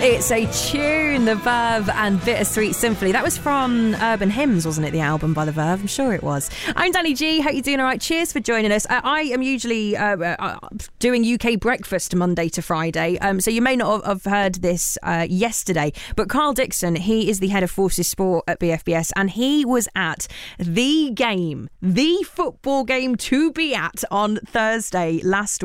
It's a tune, The Verve and Bittersweet Symphony. That was from Urban Hymns, wasn't it? The album by The Verve. I'm sure it was. I'm Danny G. Hope you're doing all right. Cheers for joining us. I am usually doing UK breakfast Monday to Friday. So you may not have heard this yesterday, but Carl Dixon, he is the head of Forces Sport at BFBS, and he was at the football game to be at on Thursday last